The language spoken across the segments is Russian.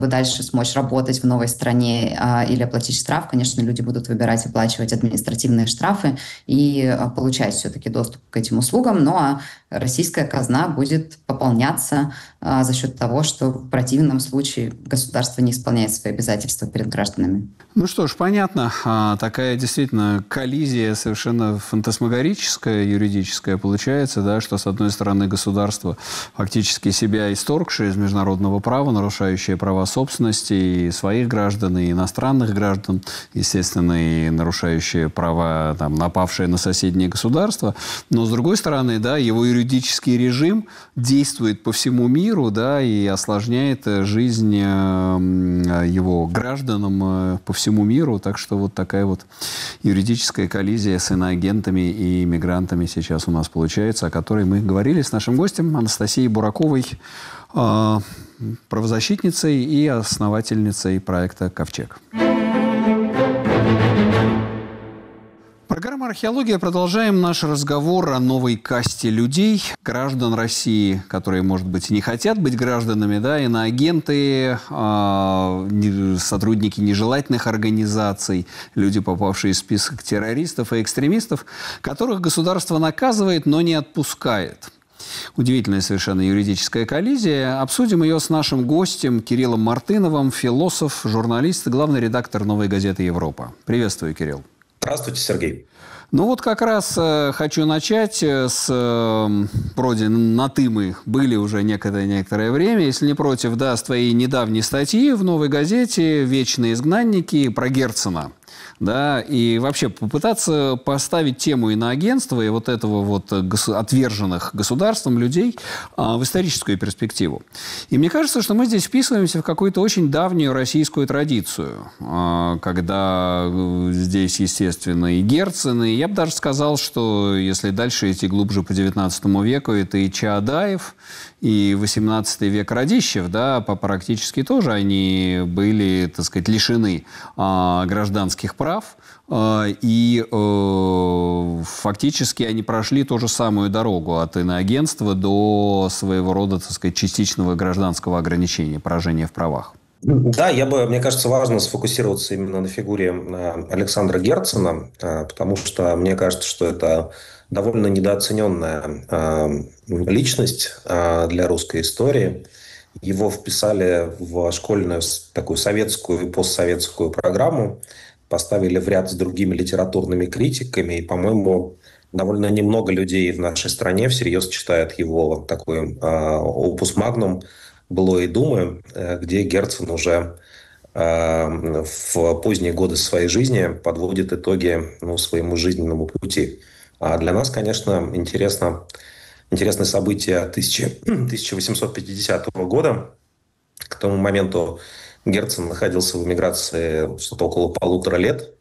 дальше смочь работать в новой стране или оплатить штраф, конечно, люди будут выбирать оплачивать административные штрафы и получать все-таки доступ к этим услугам. Ну а российская казна будет пополняться за счет того, что в противном случае государство не исполняет свои обязательства перед гражданами. Ну что ж, понятно. Такая действительно коллизия совершенно фантасмагорическая, юридическая получается, да, что, с одной стороны, государство, фактически себя исторгшее из международного права, нарушающее права собственности и своих граждан, и иностранных граждан, естественно, и нарушающее права, там, напавшее на соседние государства. Но, с другой стороны, да, его юридический режим действует по всему миру, да, и осложняет жизнь его гражданам по всему миру. Так что вот такая вот юридическая коллизия с иноагентами и мигрантами сейчас у нас получается, о которой мы говорили с нашим гостем Анастасией Бураковой, правозащитницей и основательницей проекта «Ковчег». Программа «Археология». Продолжаем наш разговор о новой касте людей, граждан России, которые, может быть, не хотят быть гражданами, да, иноагенты, сотрудники нежелательных организаций, люди, попавшие в список террористов и экстремистов, которых государство наказывает, но не отпускает. Удивительная совершенно юридическая коллизия. Обсудим ее с нашим гостем Кириллом Мартыновым, философ, журналист, главный редактор «Новой газеты Европа». Приветствую, Кирилл. Здравствуйте, Сергей. Ну вот как раз хочу начать с вроде на «ты» мы были уже некоторое время, если не против, да, с твоей недавней статьи в «Новой газете» «Вечные изгнанники» про Герцена. Да, и вообще попытаться поставить тему иноагентства и вот этого вот отверженных государством людей в историческую перспективу. И мне кажется, что мы здесь вписываемся в какую-то очень давнюю российскую традицию, когда здесь, естественно, и Герцен, и я бы даже сказал, что если дальше идти глубже по XIX веку, это и Чаадаев, и XVIII век Радищев, да, практически тоже они были, так сказать, лишены гражданских прав, и фактически они прошли ту же самую дорогу от иноагентства до своего рода, так сказать, частичного гражданского ограничения, поражения в правах. Да, мне кажется, важно сфокусироваться именно на фигуре Александра Герцена, потому что мне кажется, что это довольно недооцененная личность для русской истории. Его вписали в школьную такую советскую и постсоветскую программу, поставили в ряд с другими литературными критиками, и, по-моему, довольно немного людей в нашей стране всерьез читают его такой опус магнум «Былое и думы», где Герцен уже в поздние годы своей жизни подводит итоги своему жизненному пути. А для нас, конечно, интересное событие 1850 года. К тому моменту Герцен находился в эмиграции что-то около 1,5 лет.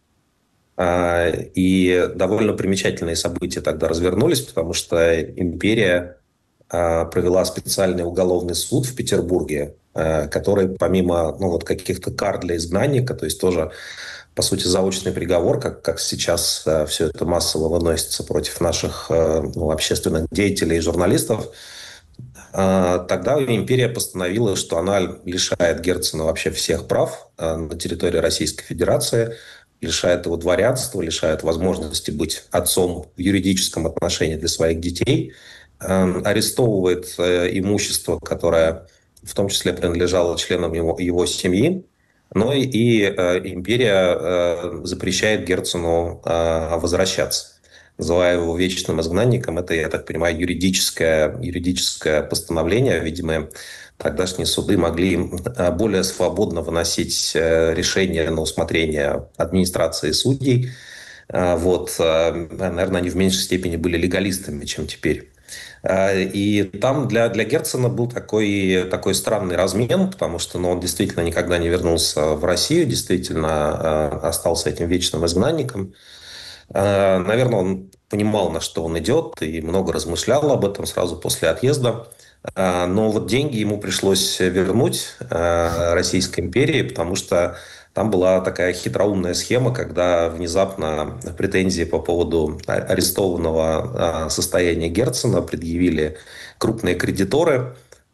И довольно примечательные события тогда развернулись, потому что империя провела специальный уголовный суд в Петербурге, который помимо каких-то кар для изгнанника, то есть тоже, по сути, заочный приговор, как сейчас все это массово выносится против наших общественных деятелей и журналистов, тогда империя постановила, что она лишает Герцена вообще всех прав на территории Российской Федерации, лишает его дворянства, лишает возможности быть отцом в юридическом отношении для своих детей, арестовывает имущество, которое в том числе принадлежало членам его семьи, но и империя запрещает Герцену возвращаться, называя его вечным изгнанником. Это, я так понимаю, юридическое постановление. Видимо, тогдашние суды могли более свободно выносить решения на усмотрение администрации судей. Наверное, они в меньшей степени были легалистами, чем теперь. И там для Герцена был такой странный размен, потому что он действительно никогда не вернулся в Россию, действительно остался этим вечным изгнанником. Наверное, он понимал, на что он идет, и много размышлял об этом сразу после отъезда. Но деньги ему пришлось вернуть Российской империи, потому что там была такая хитроумная схема, когда внезапно претензии по поводу арестованного состояния Герцена предъявили крупные кредиторы.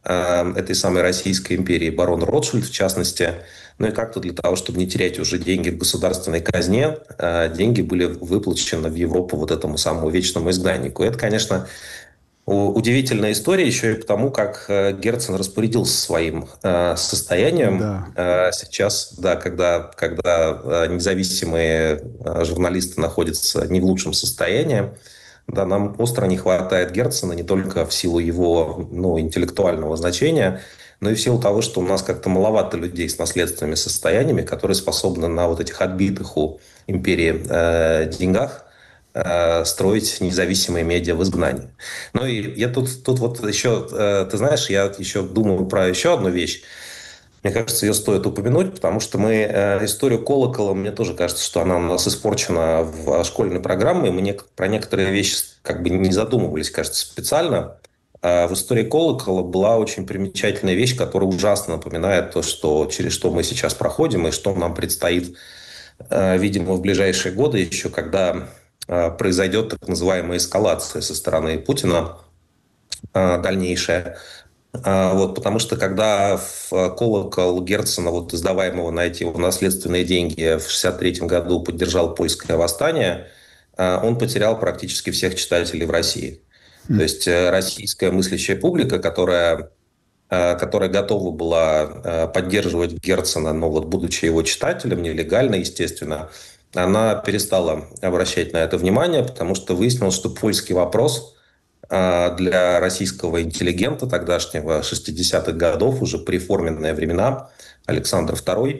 этой самой Российской империи, барон Ротшильд в частности. Ну и как-то для того, чтобы не терять уже деньги в государственной казне, деньги были выплачены в Европу вот этому самому вечному изгнаннику. И это, конечно, удивительная история еще и потому, как Герцен распорядился своим состоянием. Да. Сейчас, да, когда независимые журналисты находятся не в лучшем состоянии, да, нам остро не хватает Герцена не только в силу его интеллектуального значения, но и в силу того, что у нас как-то маловато людей с наследственными состояниями, которые способны на вот этих отбитых у империи деньгах строить независимые медиа в изгнании. Ну и я тут вот еще, ты знаешь, я еще думаю про еще одну вещь. Мне кажется, ее стоит упомянуть, потому что мы историю колокола, мне тоже кажется, что она у нас испорчена в школьной программе. Мы про некоторые вещи как бы не задумывались, кажется, специально. В истории колокола была очень примечательная вещь, которая ужасно напоминает то, через что мы сейчас проходим и что нам предстоит, видимо, в ближайшие годы еще, когда произойдет так называемая эскалация со стороны Путина дальнейшая. Вот, потому что когда в колокол Герцена, вот, издаваемого на эти его наследственные деньги, в 1963 году поддержал польское восстание, он потерял практически всех читателей в России. То есть российская мыслящая публика, которая готова была поддерживать Герцена, но вот будучи его читателем, нелегально, естественно, она перестала обращать на это внимание, потому что выяснилось, что польский вопрос для российского интеллигента тогдашнего 60-х годов, уже преформенные времена, Александр II,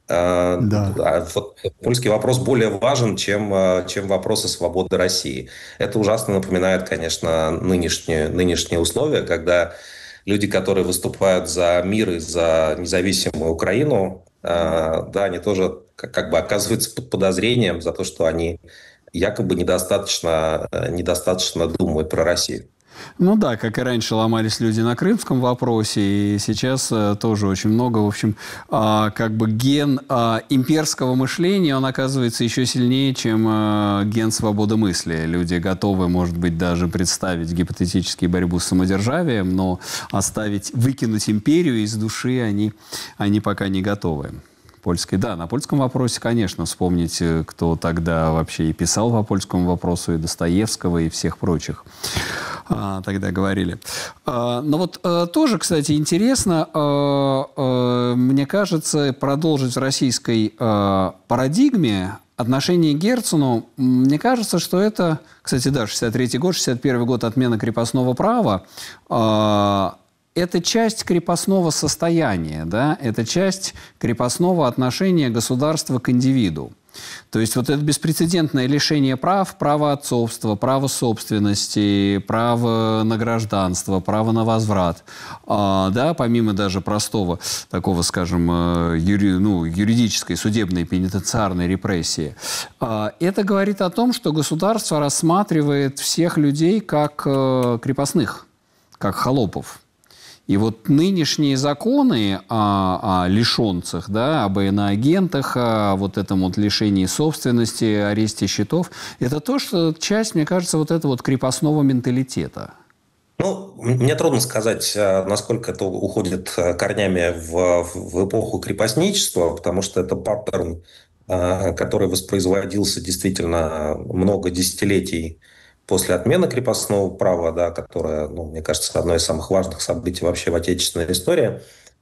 Да. вот польский вопрос более важен, чем вопросы свободы России. Это ужасно напоминает, конечно, нынешние условия, когда люди, которые выступают за мир и за независимую Украину, да, они тоже как бы оказываются под подозрением за то, что они якобы недостаточно думают про Россию. Ну да, как и раньше ломались люди на крымском вопросе, и сейчас тоже очень много, в общем, как бы ген имперского мышления, он оказывается еще сильнее, чем ген свободы мысли. Люди готовы, может быть, даже представить гипотетически борьбу с самодержавием, но выкинуть империю из души они пока не готовы. Польской. Да, на польском вопросе, конечно, вспомнить, кто тогда вообще и писал по польскому вопросу, и Достоевского, и всех прочих. Тогда говорили. Но вот тоже, кстати, интересно, мне кажется, продолжить в российской парадигме отношение к Герцену, мне кажется, что это, кстати, да, 63-й год, 61-й год отмена крепостного права, это часть крепостного состояния, да? Это часть крепостного отношения государства к индивиду. То есть вот это беспрецедентное лишение прав, право отцовства, право собственности, право на гражданство, право на возврат, да, помимо даже простого такого, скажем, юридической, судебной, пенитенциарной репрессии. Это говорит о том, что государство рассматривает всех людей как крепостных, как холопов. И вот нынешние законы о лишенцах, да, об иноагентах, о вот этом вот лишении собственности, аресте счетов, это то, что часть, мне кажется, вот этого вот крепостного менталитета. Ну, мне трудно сказать, насколько это уходит корнями в эпоху крепостничества, потому что это паттерн, который воспроизводился действительно много десятилетий после отмены крепостного права, да, которое, мне кажется, одно из самых важных событий вообще в отечественной истории.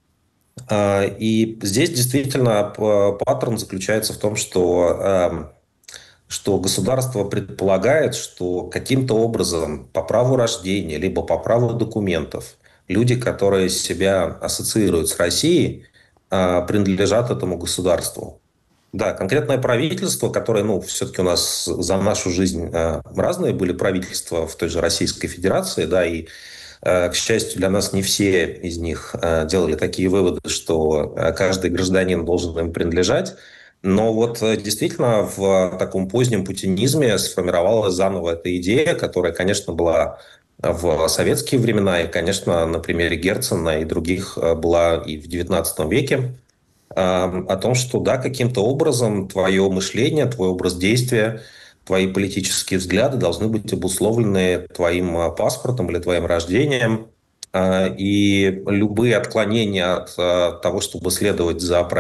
И здесь действительно паттерн заключается в том, что государство предполагает, что каким-то образом по праву рождения, либо по праву документов люди, которые себя ассоциируют с Россией, принадлежат этому государству. Да, конкретное правительство, которое, все-таки у нас за нашу жизнь разные были правительства в той же Российской Федерации, да, и, к счастью, для нас не все из них делали такие выводы, что каждый гражданин должен им принадлежать. Но вот действительно в таком позднем путинизме сформировалась заново эта идея, которая, конечно, была в советские времена, и, конечно, на примере Герцена и других была и в XIX веке, о том, что да, каким-то образом твое мышление, твой образ действия, твои политические взгляды должны быть обусловлены твоим паспортом или твоим рождением. И любые отклонения от того, чтобы следовать за